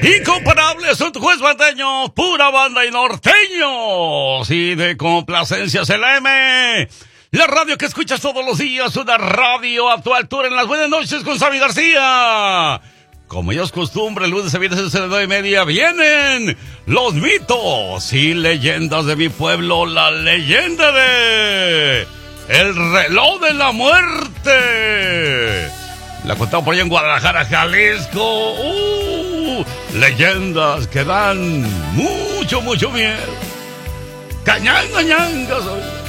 Incomparables son tu juez bandeño, pura banda y norteños. Y de complacencias el M. La radio que escuchas todos los días, una radio a tu altura en las buenas noches con Sammy García. Como ya es costumbre, el lunes a viernes a las 9:30 vienen los mitos y leyendas de mi pueblo, la leyenda de el reloj de la muerte. La contamos por allá en Guadalajara, Jalisco. Leyendas que dan mucho miedo. Cañanga, ñanga soy.